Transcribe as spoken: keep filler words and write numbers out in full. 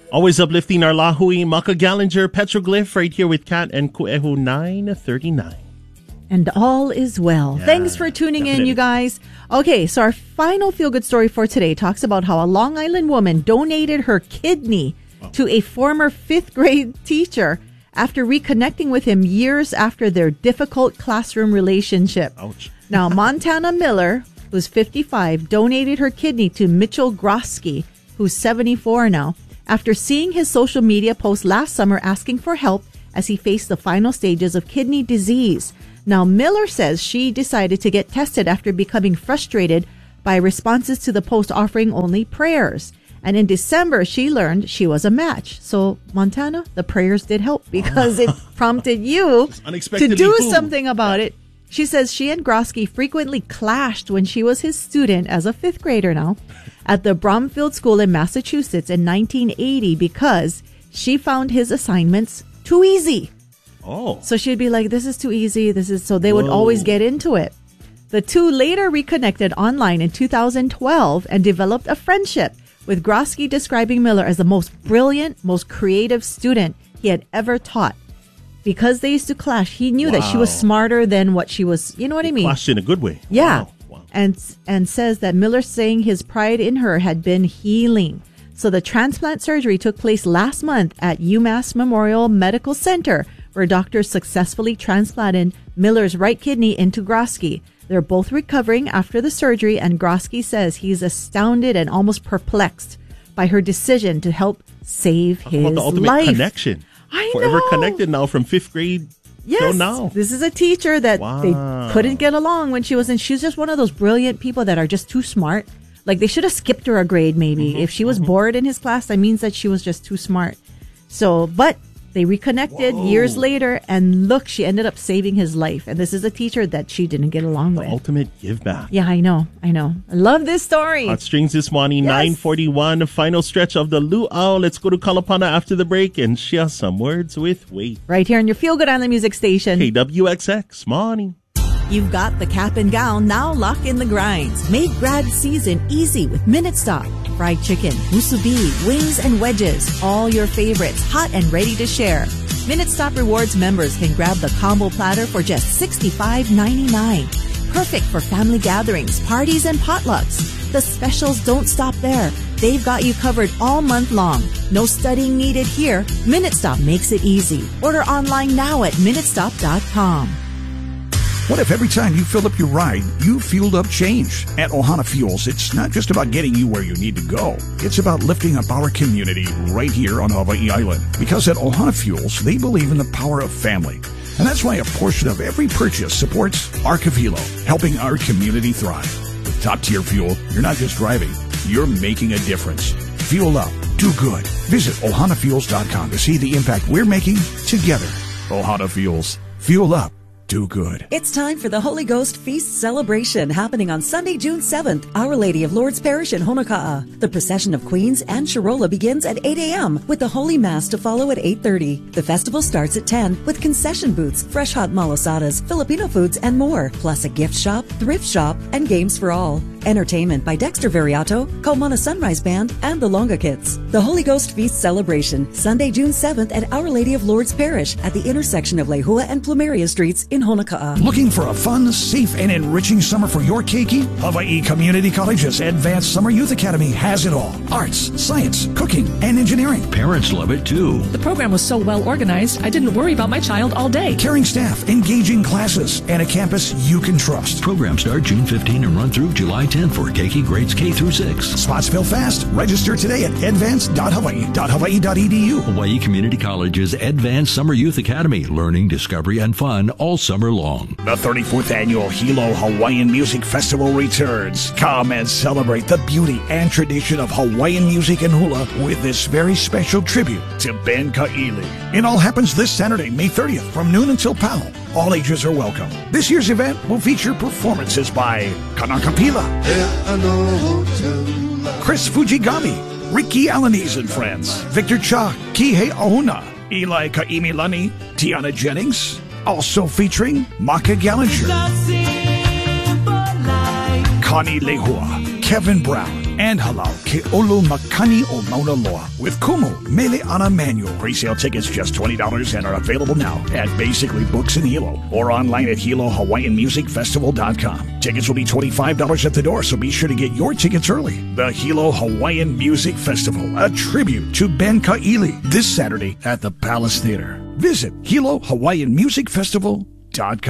Always uplifting our Lahui, Maka Gallinger, Petroglyph, right here with Kat and Kuehu nine thirty-nine. And all is well. Yeah, Thanks for tuning definitely. in, you guys. Okay, so our final feel-good story for today talks about how a Long Island woman donated her kidney oh. to a former fifth grade teacher after reconnecting with him years after their difficult classroom relationship. Ouch. Now, Montana Miller, who's fifty-five, donated her kidney to Mitchell Grosky, who's seventy-four now, after seeing his social media post last summer asking for help as he faced the final stages of kidney disease. Now, Miller says she decided to get tested after becoming frustrated by responses to the post offering only prayers. And in December, she learned she was a match. So, Montana, the prayers did help because it prompted you to do boom. something about it. She says she and Grosky frequently clashed when she was his student as a fifth grader now at the Bromfield School in Massachusetts in nineteen eighty because she found his assignments too easy. Oh. So she'd be like, this is too easy. This is so they would Whoa. always get into it. The two later reconnected online in two thousand twelve and developed a friendship, with Grosky describing Miller as the most brilliant, most creative student he had ever taught. Because they used to clash, he knew wow. that she was smarter than what she was. You know what I mean? Clashed in a good way. Yeah. Wow. Wow. And, and says that Miller saying his pride in her had been healing. So the transplant surgery took place last month at UMass Memorial Medical Center, where doctors successfully transplanted Miller's right kidney into Grosky. They're both recovering after the surgery, and Grosky says he's astounded and almost perplexed by her decision to help save Talk his about the ultimate life. Connection. I Forever know. connected now from fifth grade yes, till now. This is a teacher that wow. they couldn't get along when she was in. She's just one of those brilliant people that are just too smart. Like, they should have skipped her a grade, maybe. Mm-hmm, if she was mm-hmm. bored in his class, that means that she was just too smart. So, but they reconnected Whoa. years later, and look, she ended up saving his life. And this is a teacher that she didn't get along the with. Ultimate give back. Yeah, I know. I know. I love this story. Hot Strings this morning, yes. nine forty-one, final stretch of the Luau. Let's go to Kalapana after the break and share some words with Wade. Right here on your Feel Good Island Music Station. K W X X, morning. You've got the cap and gown, now lock in the grinds. Make grad season easy with Minute Stop. Fried chicken, musubi, wings, and wedges. All your favorites, hot and ready to share. Minute Stop Rewards members can grab the combo platter for just sixty-five ninety-nine. Perfect for family gatherings, parties, and potlucks. The specials don't stop there. They've got you covered all month long. No studying needed here. Minute Stop makes it easy. Order online now at minute stop dot com. What if every time you fill up your ride, you fueled up change? At Ohana Fuels, it's not just about getting you where you need to go. It's about lifting up our community right here on Hawaii Island. Because at Ohana Fuels, they believe in the power of family. And that's why a portion of every purchase supports Arcavilo, helping our community thrive. With top-tier fuel, you're not just driving, you're making a difference. Fuel up. Do good. Visit ohana fuels dot com to see the impact we're making together. Ohana Fuels. Fuel up. Do good. It's time for the Holy Ghost Feast celebration happening on Sunday, June seventh, Our Lady of Lourdes Parish in Honoka'a. The procession of Queens and Sharola begins at eight a.m. with the Holy Mass to follow at eight thirty. The festival starts at ten with concession booths, fresh hot malasadas, Filipino foods, and more, plus a gift shop, thrift shop, and games for all. Entertainment by Dexter Variato, Kaumana Sunrise Band, and the Longa Kids. The Holy Ghost Feast celebration, Sunday, June seventh at Our Lady of Lourdes Parish at the intersection of Lehua and Plumeria Streets in Honoka'a. Looking for a fun, safe, and enriching summer for your keiki? Hawaii Community College's Advanced Summer Youth Academy has it all. Arts, science, cooking, and engineering. Parents love it too. The program was so well organized, I didn't worry about my child all day. Caring staff, engaging classes, and a campus you can trust. Programs start June fifteenth and run through July tenth for keiki grades K through six. Spots fill fast. Register today at advance dot hawaii dot hawaii dot e d u. Hawaii Community College's Advanced Summer Youth Academy. Learning, discovery, and fun all summer long. The thirty-fourth Annual Hilo Hawaiian Music Festival returns. Come and celebrate the beauty and tradition of Hawaiian music and hula with this very special tribute to Ben Ka'ili. It all happens this Saturday, May thirtieth, from noon until Pau. All ages are welcome. This year's event will feature performances by Kanakapila, Chris Fujigami, Ricky Alaniz and Friends, Victor Cha, Kihei Ahuna, Eli Kaimilani, Tiana Jennings, also featuring Maka Gallinger, Connie Lehua, Kevin Brown, And halal ke olo makani o Mauna Loa with Kumu Mele Ana Manual. Pre-sale tickets just twenty dollars and are available now at Basically Books in Hilo or online at Hilo Hawaiian Music Festival dot com. Tickets will be twenty-five dollars at the door, so be sure to get your tickets early. The Hilo Hawaiian Music Festival, a tribute to Ben Ka'ili, this Saturday at the Palace Theater. Visit Hilo Hawaiian Music Festival dot com.